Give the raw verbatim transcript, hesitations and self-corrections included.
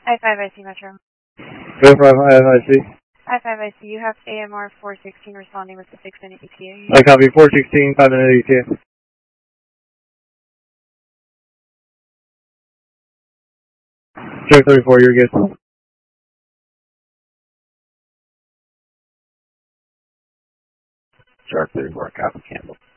I five I C Metro. Go for I five I C. I five I C, you have A M R four sixteen responding with the six minute E T A. I copy four sixteen, five minute E T A. Shark thirty-four, you're good. Shark thirty-four, copy Campbell.